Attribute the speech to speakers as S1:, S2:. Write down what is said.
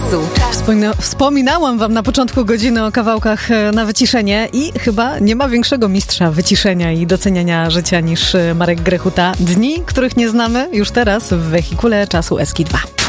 S1: Wspominałam wam na początku godziny o kawałkach na wyciszenie i chyba nie ma większego mistrza wyciszenia i doceniania życia niż Marek Grechuta. Dni, których nie znamy już teraz w wehikule czasu Eski 2.